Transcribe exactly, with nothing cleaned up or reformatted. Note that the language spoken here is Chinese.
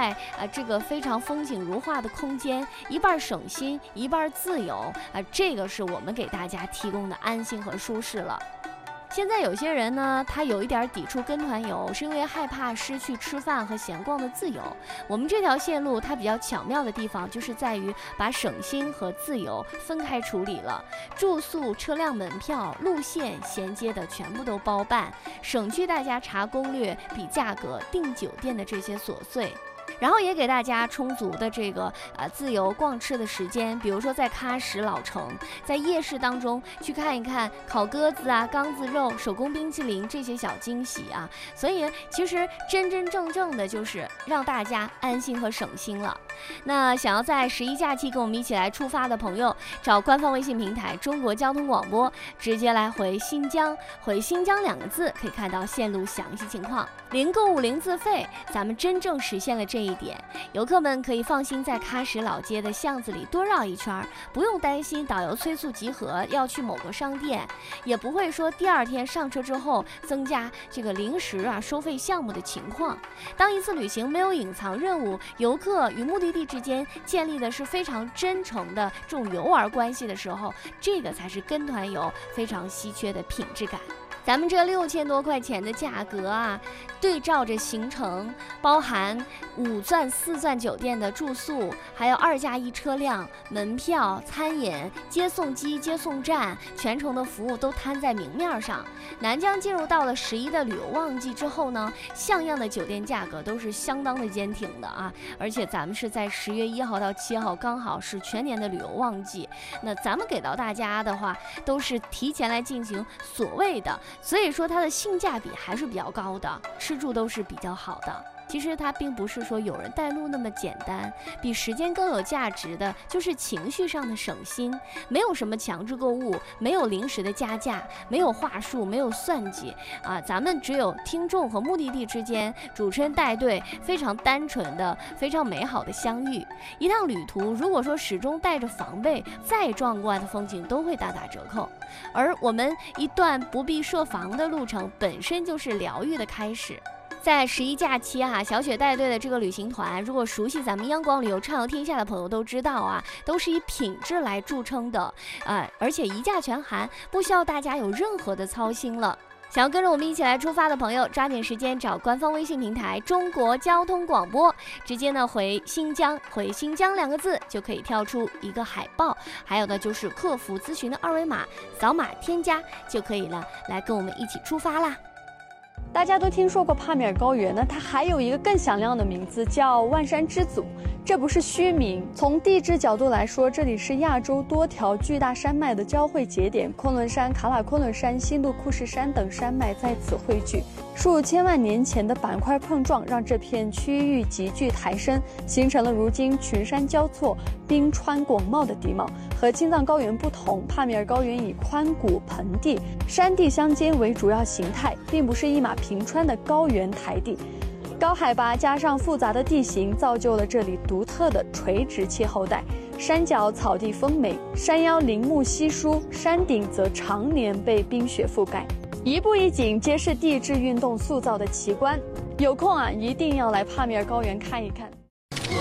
在呃这个非常风景如画的空间，一半省心，一半自由啊、呃，这个是我们给大家提供的安心和舒适了。现在有些人呢，他有一点抵触跟团游，是因为害怕失去吃饭和闲逛的自由。我们这条线路它比较巧妙的地方，就是在于把省心和自由分开处理了。住宿、车辆门票、路线衔接的全部都包办，省去大家查攻略、比价格、订酒店的这些琐碎。然后也给大家充足的这个呃自由逛吃的时间，比如说在喀什老城，在夜市当中去看一看烤鸽子啊、缸子肉、手工冰淇淋这些小惊喜啊。所以其实真真正正的就是让大家安心和省心了。那想要在十一假期跟我们一起来出发的朋友，找官方微信平台中国交通广播，直接来回新疆，回新疆两个字，可以看到线路详细情况。零购物零自费，咱们真正实现了这一点，游客们可以放心在喀什老街的巷子里多绕一圈，不用担心导游催促集合要去某个商店，也不会说第二天上车之后增加这个临时啊收费项目的情况。当一次旅行没有隐藏任务，游客与目的地之间建立的是非常真诚的这种游玩关系的时候，这个才是跟团游非常稀缺的品质感。咱们这六千多块钱的价格啊，对照着行程，包含五钻四钻酒店的住宿，还有二加一车辆、门票、餐饮、接送机、接送站，全程的服务都摊在明面上。南疆进入到了十一的旅游旺季之后呢，像样的酒店价格都是相当的坚挺的啊，而且咱们是在十月一号到七号，刚好是全年的旅游旺季。那咱们给到大家的话，都是提前来进行所谓的。所以说它的性价比还是比较高的，吃住都是比较好的。其实它并不是说有人带路那么简单，比时间更有价值的就是情绪上的省心，没有什么强制购物，没有临时的加价，没有话术，没有算计啊，咱们只有听众和目的地之间主持人带队，非常单纯的、非常美好的相遇。一趟旅途如果说始终带着防备，再壮观的风景都会大打折扣。而我们一段不必设防的路程，本身就是疗愈的开始。在十一假期啊，小雪带队的这个旅行团，如果熟悉咱们央广旅游畅游天下的朋友都知道啊，都是以品质来著称的，呃，而且一价全含，不需要大家有任何的操心了。想要跟着我们一起来出发的朋友，抓紧时间找官方微信平台中国交通广播，直接呢回新疆，回新疆两个字就可以跳出一个海报，还有呢就是客服咨询的二维码，扫码添加就可以了，来跟我们一起出发啦。 大家都听说过帕米尔高原呢，它还有一个更响亮的名字叫万山之祖，这不是虚名。从地质角度来说，这里是亚洲多条巨大山脉的交汇节点，昆仑山、卡拉昆仑山、新度库什山等山脉在此汇聚。数千万年前的板块碰撞，让这片区域急剧抬升，形成了如今群山交错、冰川广袤的地貌。和青藏高原不同，帕米尔高原以宽谷、盆地、山地相间为主要形态，并不是一马平川的高原台地。高海拔加上复杂的地形，造就了这里独特的垂直气候带。山脚草地丰美，山腰林木稀疏，山顶则常年被冰雪覆盖。一步一景，皆是地质运动塑造的奇观。有空啊，一定要来帕米尔高原看一看。